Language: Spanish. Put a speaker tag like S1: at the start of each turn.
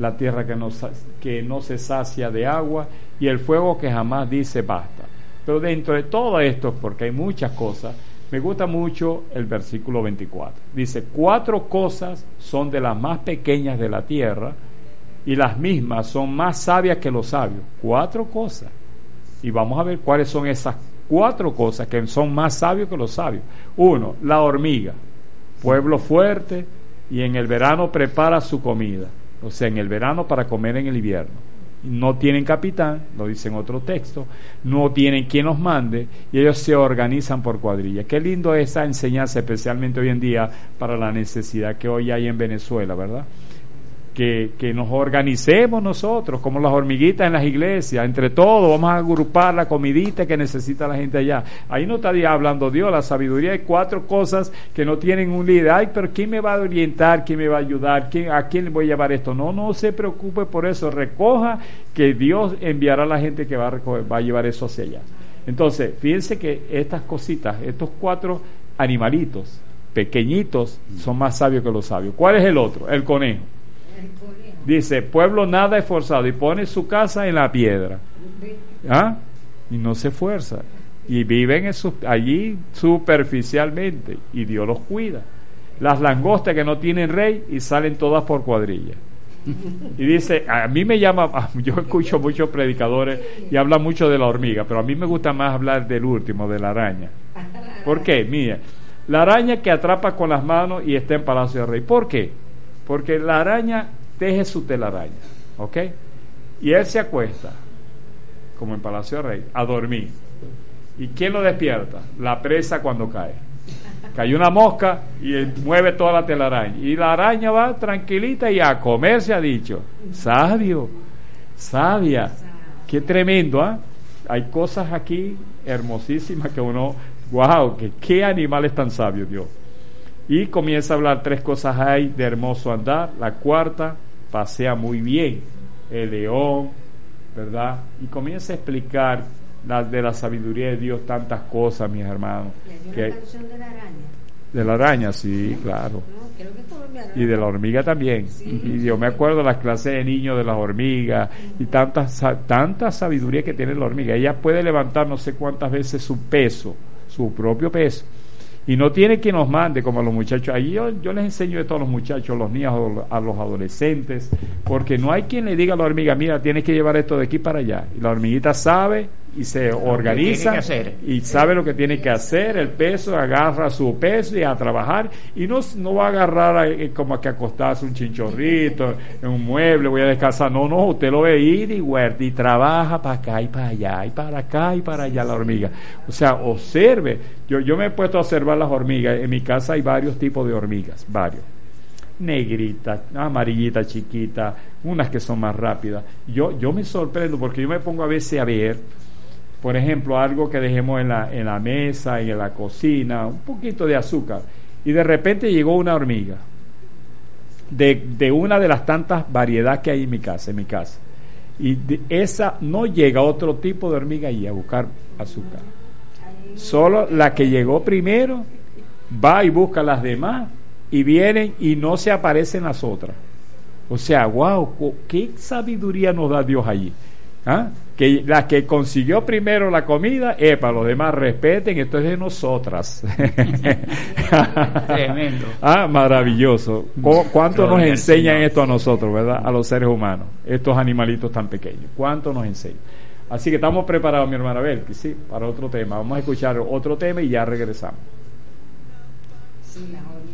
S1: la tierra que no se sacia de agua y el fuego que jamás dice basta. Pero dentro de todo esto, porque hay muchas cosas, me gusta mucho el versículo 24. Dice, 4 cosas son de las más pequeñas de la tierra y las mismas son más sabias que los sabios. 4 cosas. Y vamos a ver cuáles son esas 4 cosas que son más sabios que los sabios. 1, la hormiga, pueblo fuerte y en el verano prepara su comida. O sea, en el verano para comer en el invierno. No tienen capitán, lo dice en otro texto, no tienen quien los mande y ellos se organizan por cuadrillas. Qué lindo esa enseñanza, especialmente hoy en día para la necesidad que hoy hay en Venezuela, ¿verdad? Que nos organicemos nosotros como las hormiguitas en las iglesias, entre todos vamos a agrupar la comidita que necesita la gente allá. Ahí no está hablando Dios, la sabiduría. Hay 4 cosas que no tienen un líder. Ay, pero ¿quién me va a orientar? ¿Quién me va a ayudar? ¿A quién le voy a llevar esto? No se preocupe por eso, recoja que Dios enviará a la gente que va a llevar eso hacia allá. Entonces, fíjense que estas cositas, estos 4 animalitos pequeñitos son más sabios que los sabios. ¿Cuál es el otro? El conejo. Dice, pueblo nada esforzado y pone su casa en la piedra. ¿Ah? Y no se esfuerza. Y viven allí superficialmente. Y Dios los cuida. Las langostas que no tienen rey y salen todas por cuadrilla. Y dice, a mí me llama, yo escucho muchos predicadores y hablan mucho de la hormiga, pero a mí me gusta más hablar del último, de la araña. ¿Por qué? Mira, la araña que atrapa con las manos y está en Palacio del Rey. ¿Por qué? Porque la araña teje su telaraña, ¿ok? Y él se acuesta, como en Palacio del Rey, a dormir. ¿Y quién lo despierta? La presa cuando cae. Cayó una mosca y mueve toda la telaraña. Y la araña va tranquilita y a comer, se ha dicho. Sabio, sabia. Qué tremendo, ¿ah? Hay cosas aquí hermosísimas que uno, wow, qué animales tan sabios, Dios. Y comienza a hablar 3 cosas hay de hermoso andar. La 4, pasea muy bien. El león, ¿verdad? Y comienza a explicar de la sabiduría de Dios tantas cosas, mis hermanos.
S2: ¿Y hay una canción de la araña?
S1: De la araña, sí, claro.
S2: No, creo que colombiana.
S1: Y de la hormiga también.
S2: Sí.
S1: Y yo me acuerdo de las clases de niños de las hormigas y tanta sabiduría que tiene la hormiga. Ella puede levantar no sé cuántas veces su peso, su propio peso. Y no tiene quien nos mande como a los muchachos. Allí yo les enseño esto a los muchachos, a los niños, a los adolescentes, porque no hay quien le diga a la hormiga, mira, tienes que llevar esto de aquí para allá. Y la hormiguita sabe y se organiza y sabe lo que tiene que hacer, el peso, agarra su peso y a trabajar. Y no va a agarrar como a que acostarse un chinchorrito en un mueble, voy a descansar. No, usted lo ve ir y huerta y trabaja para acá y para allá, y para acá y para allá la hormiga. O sea, observe. Yo me he puesto a observar las hormigas. En mi casa hay varios tipos de hormigas, varios. Negritas, amarillitas, chiquitas, unas que son más rápidas. Yo me sorprendo porque yo me pongo a veces a ver, por ejemplo, algo que dejemos en la mesa, en la cocina, un poquito de azúcar, y de repente llegó una hormiga de una de las tantas variedades que hay en mi casa, y esa no llega otro tipo de hormiga ahí a buscar azúcar. Solo la que llegó primero va y busca las demás y vienen y no se aparecen las otras. O sea, wow, qué sabiduría nos da Dios allí. ¿Ah? Que la que consiguió primero la comida, para los demás respeten, esto es de nosotras.
S3: Tremendo.
S1: Maravilloso. ¿Cuánto nos enseñan esto a nosotros, verdad? A los seres humanos, estos animalitos tan pequeños. ¿Cuánto nos enseñan? Así que estamos preparados, mi hermana Belkis, sí, para otro tema. Vamos a escuchar otro tema y ya regresamos.
S2: Sí, la